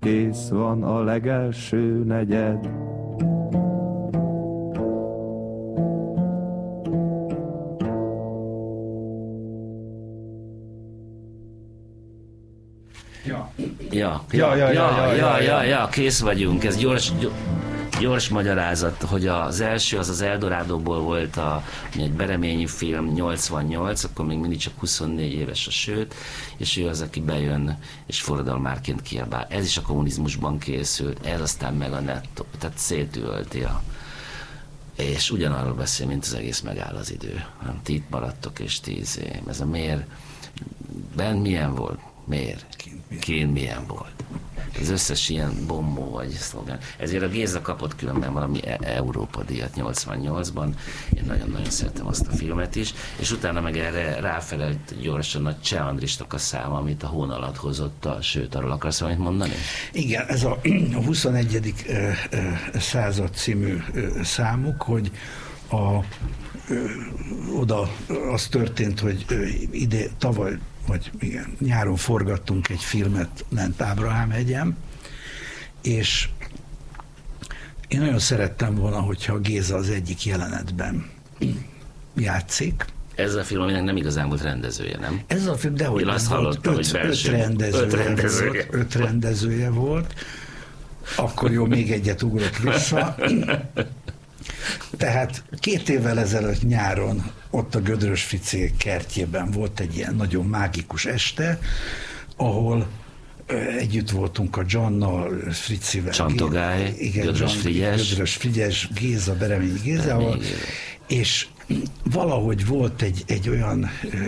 kész van a legelső negyed. Ja, kész vagyunk. Ez gyors magyarázat, hogy az első az Eldorádóból volt egy Bereményi film, 88, akkor még mindig csak 24 éves a Sőt, és ő az, aki bejön és forradalmárként kiabál. Ez is a kommunizmusban készült, ez aztán meg a nettó, tehát szétülti és ugyanarról beszél, mint az egész Megáll az idő. Ti itt maradtok, és 10 év. Ez a miért? Bent milyen volt? Miért? Kint milyen volt? Az összes ilyen bombó vagy szlogán. Ezért a Géza kapott különben valami Európa díjat 88-ban. Én nagyon-nagyon szeretem azt a filmet is. És utána meg erre ráfelelt gyorsan a Cseh Andrisnak a száma, amit a Hón alatt hozott Sőt, arról akarsz valamit mondani? Igen, ez a 21. század című számuk, hogy oda az történt, hogy tavaly vagy igen, nyáron forgattunk egy filmet lent Ábrahám-hegyen, és én nagyon szerettem volna, hogyha Géza az egyik jelenetben játszik. Ez a film, aminek nem igazán volt rendezője, nem? Ez a film, dehogy azt hallottam, hogy öt rendezője volt. Akkor jó, még egyet ugrott vissza. Tehát 2 évvel ezelőtt nyáron ott a Gödrös Ficé kertjében volt egy ilyen nagyon mágikus este, ahol együtt voltunk a Johnnal, Fricivel. Csantogály, Gödrös Frigyes, Géza, Bereményi Gézával, és valahogy volt egy olyan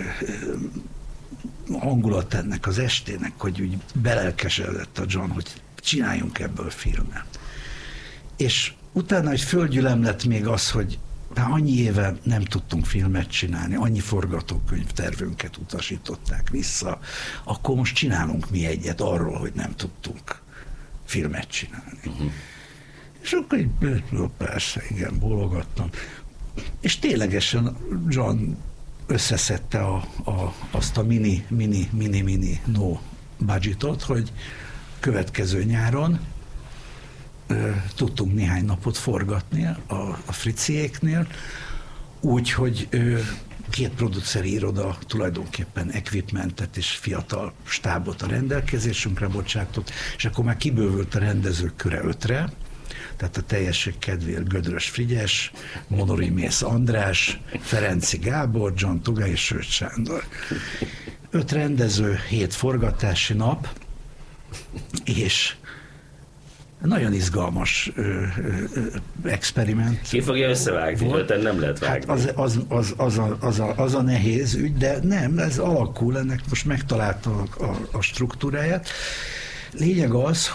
hangulat ennek az estének, hogy úgy belelkesedett a John, hogy csináljunk ebből filmet. És utána egy földgyülem lett még az, hogy már annyi éve nem tudtunk filmet csinálni, annyi forgatókönyvtervünket utasították vissza, akkor most csinálunk mi egyet arról, hogy nem tudtunk filmet csinálni. Uh-huh. És akkor így, persze, igen, bólogattam. És ténylegesen John összeszedte azt a mini no budgetot, hogy következő nyáron tudtunk néhány napot forgatni a Friciéknél, úgyhogy 2 produceri iroda tulajdonképpen equipmentet és fiatal stábot a rendelkezésünkre bocsátott, és akkor már kibővült a rendezők köre 5-re, tehát a teljesség kedvéért Gödrös Frigyes, Monori Mész András, Ferenci Gábor, John Tugay és Sőt Sándor. 5 rendező, 7 forgatási nap, és nagyon izgalmas experiment. Ki fogja összevágni? Öten nem lehet vágni. Hát az a nehéz ügy, de nem, ez alakul, ennek most megtalálta a struktúráját. Lényeg az,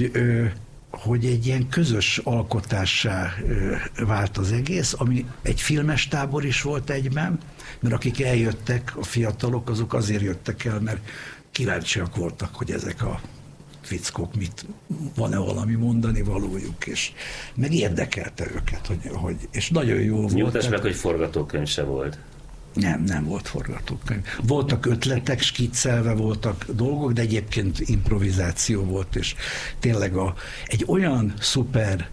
hogy egy ilyen közös alkotássá vált az egész, ami egy filmes tábor is volt egyben, mert akik eljöttek, a fiatalok, azok azért jöttek el, mert kíváncsiak voltak, hogy ezek a fickók, van-e valami mondani valójuk, és meg érdekelte őket, hogy és nagyon jó volt. Nyugtass meg, hogy forgatókönyv se volt. Nem volt forgatókönyv. Voltak ötletek, skiccelve voltak dolgok, de egyébként improvizáció volt, és tényleg egy olyan szuper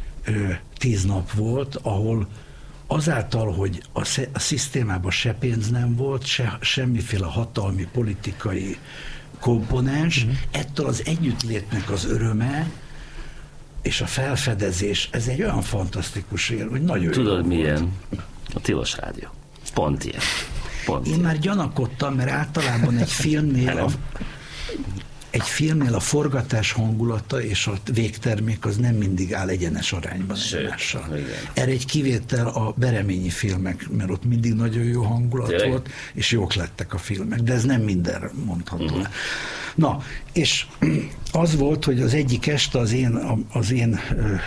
10 nap volt, ahol azáltal, hogy a szisztémában se pénz nem volt, semmiféle hatalmi, politikai komponens, ettől az együttlétnek az öröme és a felfedezés, ez egy olyan fantasztikus él, hogy nagyon Tudod milyen? A Tilos Rádió. Pont ilyen. Én már gyanakodtam, mert általában egy filmnél a forgatás hangulata és a végtermék az nem mindig áll egyenes arányban egymással. Erre egy kivétel a bereményi filmek, mert ott mindig nagyon jó hangulat volt, és jók lettek a filmek, de ez nem mindenre mondható. Na, és az volt, hogy az egyik este az én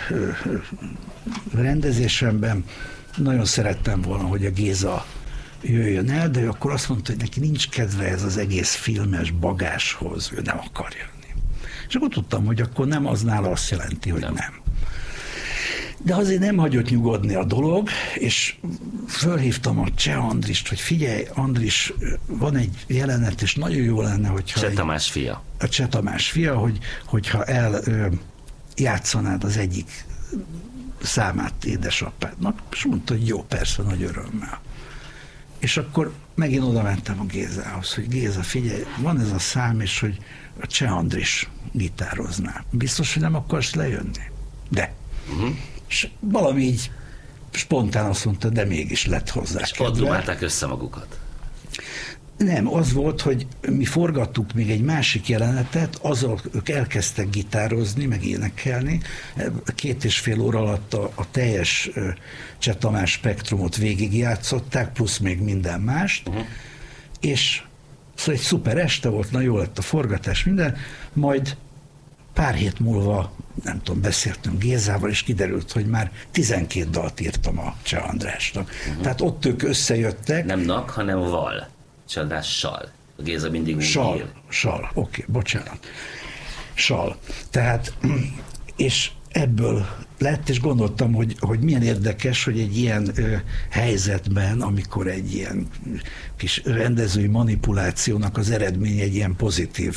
rendezésemben nagyon szerettem volna, hogy a Géza jöjjön el, de ő akkor azt mondta, hogy neki nincs kedve ez az egész filmes bagáshoz, ő nem akar jönni. És akkor tudtam, hogy akkor nem, az nála azt jelenti, hogy nem. De azért nem hagyott nyugodni a dolog, és fölhívtam a Cseh Andrist, hogy figyelj, Andris, van egy jelenet, és nagyon jó lenne, hogyha... Cseh Tamás fia. A Cseh Tamás fia, hogyha eljátszanád az egyik számát édesapádnak, és mondta, hogy jó, persze, nagy örömmel. És akkor megint oda mentem a Gézához, hogy Géza, figyelj, van ez a szám, és hogy a Cseh Andris gitározná. Biztos, hogy nem akarsz lejönni? De. És valami így spontán azt mondta, de mégis lett hozzá. És ott dumálták össze magukat. Nem, az volt, hogy mi forgattuk még egy másik jelenetet, azzal ők elkezdtek gitározni, meg énekelni. 2,5 óra alatt a teljes Cseh Tamás spektrumot végigjátszották, plusz még minden mást, és szóval egy szuper este volt, na jó lett a forgatás, minden, majd pár hét múlva, nem tudom, beszéltünk Gézával, és kiderült, hogy már 12 dalt írtam a Cseh Andrásnak. Tehát ott ők összejöttek. Nem nak, hanem val. Cseh András sal. A Géza mindig úgy ír. Sal, oké, bocsánat. Sal. Tehát, és ebből lett, és gondoltam, hogy milyen érdekes, hogy egy ilyen helyzetben, amikor egy ilyen kis rendezői manipulációnak az eredménye egy ilyen pozitív,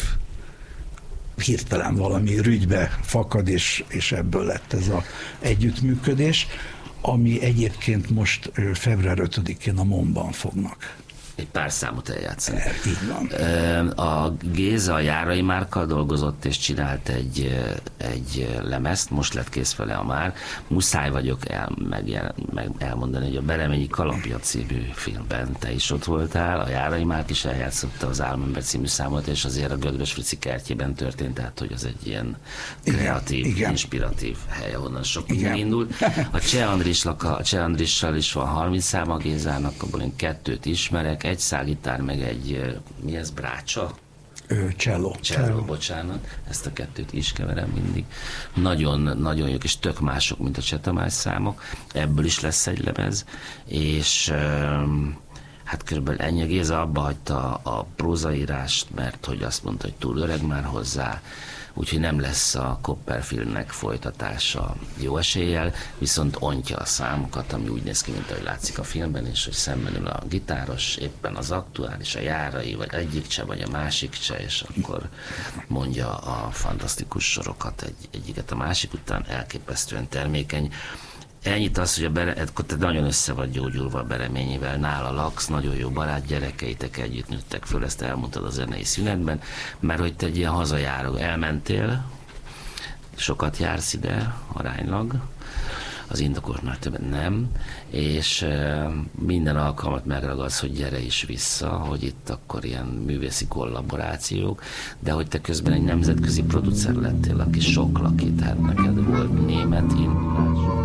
hirtelen valami rügybe fakad, és ebből lett ez az együttműködés, ami egyébként most február 5-én a MON-ban fognak. Egy pár számot eljátszani. Így van. A Géza a Járai Márkkal dolgozott, és csinált egy lemezt, most lett kész vele a már. Muszáj vagyok elmondani, hogy a Bereményi Kalapja című filmben te is ott voltál, a Járai Márk is eljátszotta az Álmember című számot, és azért a Gödrös Frici kertjében történt, tehát hogy az egy ilyen kreatív, igen, inspiratív hely, ahonnan sok minden indult. A Cseh Andrissal is van 30 szám a Gézának, abból én 2 ismerek, egy szálgitár, meg egy, mi ez, brácsa? Cello, bocsánat, ezt a 2 is keverem mindig. Nagyon, nagyon jók, és tök mások, mint a Cseh Tamás számok. Ebből is lesz egy lemez, és hát körülbelül ennyi. A Géza abba hagyta a prózaírást, mert hogy azt mondta, hogy túl öreg már hozzá, úgyhogy nem lesz a Copperfieldnek folytatása jó eséllyel, viszont ontja a számokat, ami úgy néz ki, mint ahogy látszik a filmben, és hogy szemben ül a gitáros, éppen az aktuális, a Járai, vagy egyik cseh, vagy a másik cseh, és akkor mondja a fantasztikus sorokat egyiket a másik után, elképesztően termékeny. Ennyit az, hogy te nagyon össze vagy gyógyulva a Bereményivel, nála laksz, nagyon jó barát, gyerekeitek együtt nőttek föl, ezt elmondtad a zenei szünetben, mert hogy te egy ilyen hazajáró, elmentél, sokat jársz ide aránylag, az indokoltnál többet nem, és minden alkalmat megragadsz, hogy gyere is vissza, hogy itt akkor ilyen művészi kollaborációk, de hogy te közben egy nemzetközi producer lettél, aki soklaki, tehát neked volt német indulás.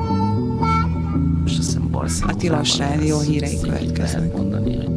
És azt hiszem Barcelonában. A Tilos Rádió hírei következnek. Mondani, hogy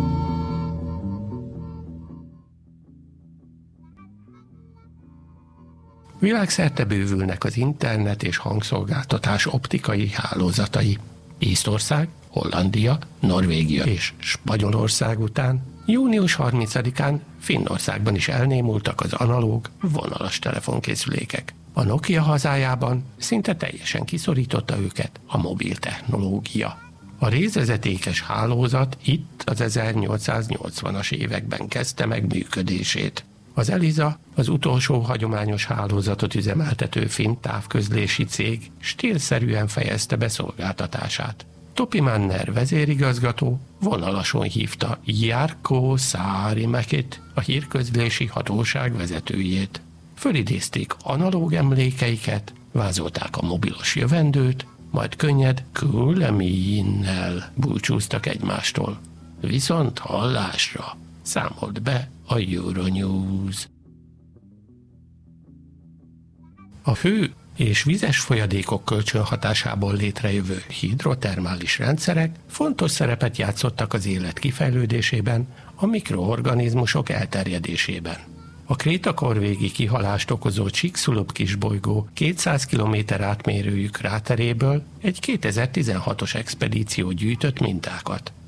Világszerte bővülnek az internet és hangszolgáltatás optikai hálózatai. Észtország, Hollandia, Norvégia és Spanyolország után június 30-án Finnországban is elnémultak az analóg, vonalas telefonkészülékek. A Nokia hazájában szinte teljesen kiszorította őket a mobil technológia. A rézvezetékes hálózat itt az 1880-as években kezdte meg működését. Az Elisa, az utolsó hagyományos hálózatot üzemeltető finn távközlési cég stílszerűen fejezte be szolgáltatását. Topi Manner vezérigazgató vonalason hívta Jarkko Saarimäkit, a hírközlési hatóság vezetőjét. Fölidézték analóg emlékeiket, vázolták a mobilos jövendőt, majd könnyed kuuleminen búcsúztak egymástól. Viszont hallásra számolt be a Euronews. A hő és vizes folyadékok kölcsönhatásából létrejövő hidrotermális rendszerek fontos szerepet játszottak az élet kifejlődésében, a mikroorganizmusok elterjedésében. A krétakorvégi kihalást okozó Chicxulub kisbolygó 200 km átmérőjű kráteréből egy 2016-os expedíció gyűjtött mintákat.